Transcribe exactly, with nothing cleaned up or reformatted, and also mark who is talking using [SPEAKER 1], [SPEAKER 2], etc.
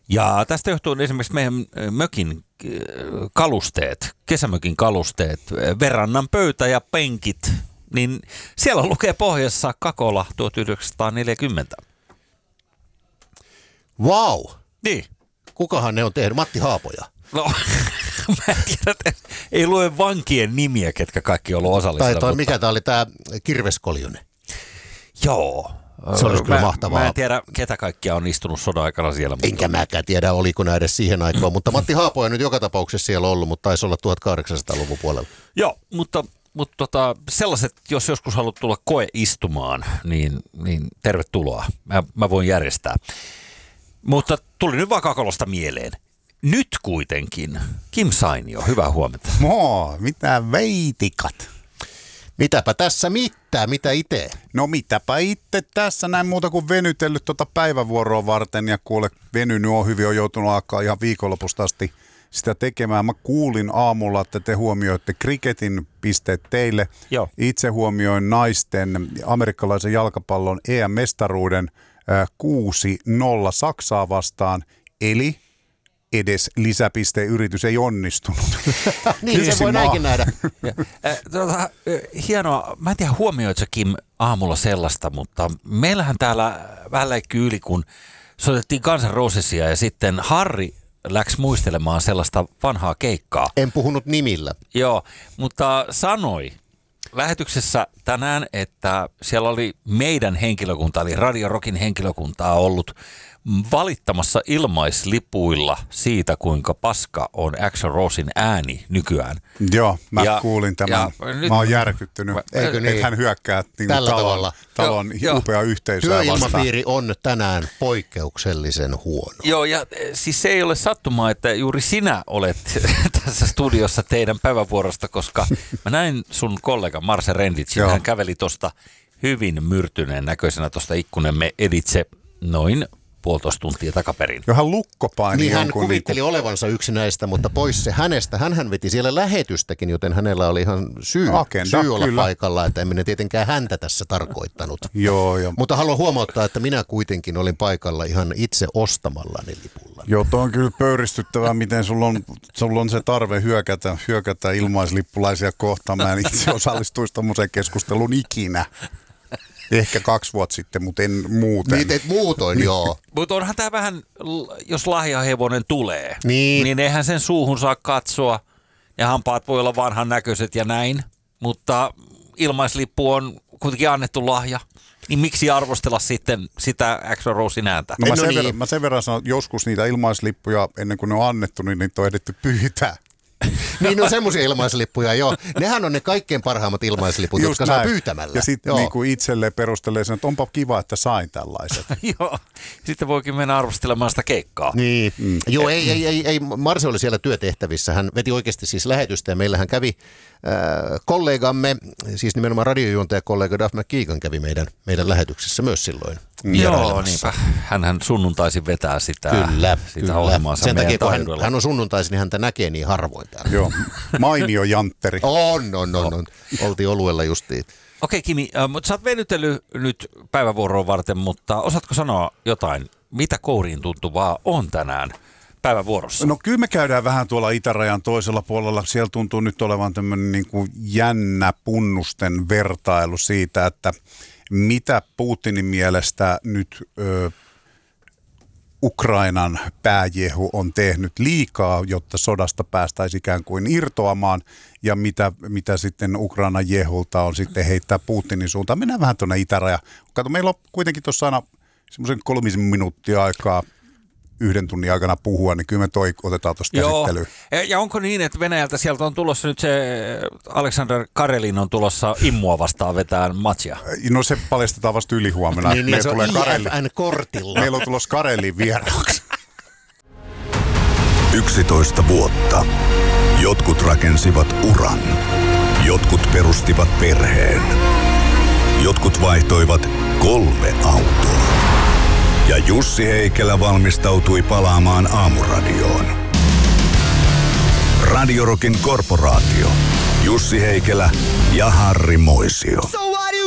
[SPEAKER 1] Ja tästä johtuu esimerkiksi meidän mökin kalusteet, kesämökin kalusteet, verrannan pöytä ja penkit, niin siellä lukee pohjassa Kakola tuhatyhdeksänsataaneljäkymmentä.
[SPEAKER 2] Vau! Wow.
[SPEAKER 1] Niin.
[SPEAKER 2] Kukahan ne on tehnyt? Matti Haapoja?
[SPEAKER 1] No, mä en tiedä, että ei lue vankien nimiä, ketkä kaikki on ollut osallisena.
[SPEAKER 2] Tai toi,
[SPEAKER 1] mutta...
[SPEAKER 2] mikä tää oli tää Kirveskoljonen?
[SPEAKER 1] Joo.
[SPEAKER 2] Se olisi kyllä
[SPEAKER 1] mä,
[SPEAKER 2] mahtavaa.
[SPEAKER 1] Mä en tiedä, ketä kaikkia on istunut sodan aikana siellä. Mutta...
[SPEAKER 2] Enkä mäkään tiedä, oliko nää edes siihen aikaan. Mutta Matti Haapoja nyt joka tapauksessa siellä ollut, mutta taisi olla tuhatkahdeksansataaluvun puolella.
[SPEAKER 1] Joo, mutta, mutta tota, sellaiset, jos joskus haluat tulla koeistumaan, niin, niin tervetuloa. Mä, mä voin järjestää. Mutta tuli nyt vaan Kakolosta mieleen. Nyt kuitenkin, Kim Sainio, hyvää huomenta.
[SPEAKER 3] Moo, mitä veitikat?
[SPEAKER 2] Mitäpä tässä mitään, mitä itse?
[SPEAKER 3] No mitäpä itse tässä näin muuta kuin venytellyt tuota päivävuoroa varten ja kuule venynyt on hyvin, on joutunut alkaa ihan viikonlopusta asti sitä tekemään. Mä kuulin aamulla, että te huomioitte kriketin pisteet teille.
[SPEAKER 1] Joo.
[SPEAKER 3] Itse huomioin naisten amerikkalaisen jalkapallon E M-mestaruuden kuusi nolla Saksaa vastaan, eli edes lisäpisteyritys ei onnistunut.
[SPEAKER 2] Niin, se voi näinkin nähdä.
[SPEAKER 1] Ja, äh, tota, hienoa. Mä en tiedä, huomioitko Kim aamulla sellaista, mutta meillähän täällä vähän läikkyy yli, kun soitettiin Guns N' Rosesia ja sitten Harri läks muistelemaan sellaista vanhaa keikkaa.
[SPEAKER 2] En puhunut nimillä.
[SPEAKER 1] Joo, mutta sanoi lähetyksessä tänään, että siellä oli meidän henkilökunta, eli Radio Rockin henkilökuntaa ollut valittamassa ilmaislipuilla siitä, kuinka paska on Axl Rosen ääni nykyään.
[SPEAKER 3] Joo, mä
[SPEAKER 1] ja,
[SPEAKER 3] kuulin tämän.
[SPEAKER 1] Ja, nyt,
[SPEAKER 3] mä oon järkyttynyt,
[SPEAKER 2] eikö niin?
[SPEAKER 3] että hän hyökkää niin
[SPEAKER 2] tällä
[SPEAKER 3] talon,
[SPEAKER 2] tavalla.
[SPEAKER 3] talon
[SPEAKER 1] Joo,
[SPEAKER 3] upea yhteisöä vastaan.
[SPEAKER 2] Työilmapiiri on tänään poikkeuksellisen huono.
[SPEAKER 1] Joo, ja siis se ei ole sattumaa, että juuri sinä olet tässä studiossa teidän päivävuorosta, koska mä näin sun kollega Marse Renditsin, hän käveli tuosta hyvin myrtyneen näköisenä tuosta ikkunemme editse noin puolitoista tuntia takaperin.
[SPEAKER 3] Johan lukkopaini
[SPEAKER 2] niin hän
[SPEAKER 3] jonkun
[SPEAKER 2] kuvitteli niinku olevansa yksi näistä, mutta pois se hänestä. Hänhän veti siellä lähetystäkin, joten hänellä oli ihan syy,
[SPEAKER 3] Agenda,
[SPEAKER 2] syy olla
[SPEAKER 3] kyllä.
[SPEAKER 2] paikalla, että en minä tietenkään häntä tässä tarkoittanut.
[SPEAKER 3] Joo, jo.
[SPEAKER 2] Mutta haluan huomauttaa, että minä kuitenkin olin paikalla ihan itse ostamallani lipulla.
[SPEAKER 3] Joo, tuo on kyllä pöyristyttävää, miten sulla on, sulla on se tarve hyökätä, hyökätä ilmaislippulaisia kohtaan. Mä en itse osallistuisi tommoseen keskusteluun ikinä. Ehkä kaksi vuotta sitten, mutta en muuten.
[SPEAKER 2] Niin, et muutoin, joo.
[SPEAKER 1] Mutta onhan tämä vähän, jos lahjahevonen tulee,
[SPEAKER 2] niin.
[SPEAKER 1] niin eihän sen suuhun saa katsoa. Ja hampaat voi olla vanhan näköiset ja näin, mutta ilmaislippu on kuitenkin annettu lahja. Niin miksi arvostella sitten sitä Axl Rosen ääntä?
[SPEAKER 3] No, mä,
[SPEAKER 2] no
[SPEAKER 3] sen
[SPEAKER 2] niin.
[SPEAKER 3] verran, mä sen verran sanon, että joskus niitä ilmaislippuja, ennen kuin ne on annettu, niin niitä on ehditty pyytää.
[SPEAKER 2] Niin on semmoisia ilmaislippuja, joo. Nehän on ne kaikkein parhaimmat ilmaisliput,
[SPEAKER 3] Just
[SPEAKER 2] jotka
[SPEAKER 3] näin.
[SPEAKER 2] saa pyytämällä.
[SPEAKER 3] Ja sitten niinku itselleen perustelee sen, että onpa kiva, että sain tällaiset.
[SPEAKER 1] Joo, sitten voikin mennä arvostelemaan sitä keikkaa.
[SPEAKER 2] Niin, mm. joo, ei, ei, ei, ei, Marse oli siellä työtehtävissä, hän veti oikeasti siis lähetystä ja meillähän kävi äh, kollegamme, siis nimenomaan radiojuontajakollega Duff McKeegan kävi meidän, meidän lähetyksessä myös silloin.
[SPEAKER 1] Mm. Joo, niinpä. Hänhän sunnuntaisin vetää sitä,
[SPEAKER 2] kyllä,
[SPEAKER 1] sitä
[SPEAKER 2] kyllä.
[SPEAKER 1] ohjelmaansa
[SPEAKER 2] Sen
[SPEAKER 1] meidän
[SPEAKER 2] takia, kun hän,
[SPEAKER 1] taajuudella.
[SPEAKER 2] hän on sunnuntaisin, niin häntä näkee niin harvoin täällä.
[SPEAKER 3] Joo, mainio jantteri.
[SPEAKER 2] On, on, on, on. Oltiin oluella justiin.
[SPEAKER 1] Okei Kimi, äh, mutta sä oot venytellyt nyt päivävuoroa varten, mutta osaatko sanoa jotain, mitä kouriin tuntuvaa on tänään päivävuorossa?
[SPEAKER 3] No kyllä me käydään vähän tuolla itärajan toisella puolella. Siellä tuntuu nyt olevan tämmöinen niin kuin jännä punnusten vertailu siitä, että mitä Putinin mielestä nyt ö, Ukrainan pääjehu on tehnyt liikaa, jotta sodasta päästäisiin ikään kuin irtoamaan, ja mitä, mitä sitten Ukrainan jehulta on sitten heittää Putinin suuntaan. Mennään vähän tuonne itäraja. Kato, meillä on kuitenkin tuossa aina semmoisen kolmisen minuuttia aikaa yhden tunnin aikana puhua, niin kyllä me toi otetaan tuosta käsittelyyn.
[SPEAKER 1] Ja onko niin, että Venäjältä sieltä on tulossa nyt se Alexander Karelin on tulossa Immua vastaan vetään matsia?
[SPEAKER 3] No se paljastetaan vasta ylihuomenna.
[SPEAKER 2] Niin, niin se on
[SPEAKER 3] Kareli.
[SPEAKER 2] I F N-kortilla.
[SPEAKER 3] Meillä on tulossa Karelin vieraaksi.
[SPEAKER 4] yksitoista vuotta. Jotkut rakensivat uran. Jotkut perustivat perheen. Jotkut vaihtoivat kolme autoa. Ja Jussi Heikelä valmistautui palaamaan Aamuradioon. Radio Rockin korporaatio. Jussi Heikelä ja Harri Moisio.